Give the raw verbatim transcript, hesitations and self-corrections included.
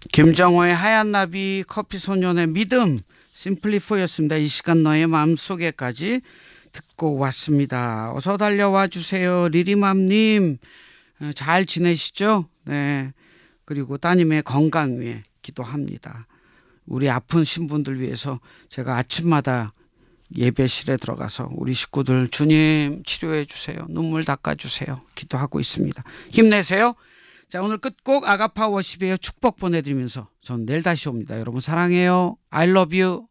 김정호의 하얀 나비, 커피소년의 믿음, 심플리포였습니다. 이 시간 너의 마음속에까지 듣고 왔습니다. 어서 달려와 주세요. 리리맘님, 잘 지내시죠? 네. 그리고 따님의 건강 위해 기도합니다. 우리 아픈 신분들 위해서 제가 아침마다 예배실에 들어가서 우리 식구들 주님 치료해 주세요. 눈물 닦아 주세요. 기도하고 있습니다. 힘내세요. 자, 오늘 끝곡 아가파 워십이에요. 축복 보내드리면서 전 내일 다시 옵니다. 여러분 사랑해요. I love you.